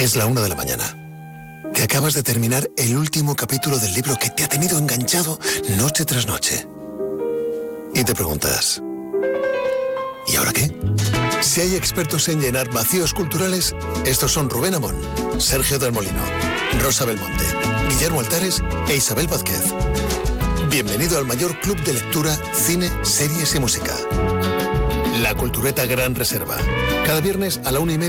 Es la 1 de la mañana. Que acabas de terminar el último capítulo del libro que te ha tenido enganchado noche tras noche. Y te preguntas, ¿y ahora qué? Si hay expertos en llenar vacíos culturales, estos son Rubén Amón, Sergio del Molino, Rosa Belmonte, Guillermo Altares e Isabel Vázquez. Bienvenido al mayor club de lectura, cine, series y música. La Cultureta Gran Reserva. Cada viernes a la 1:30.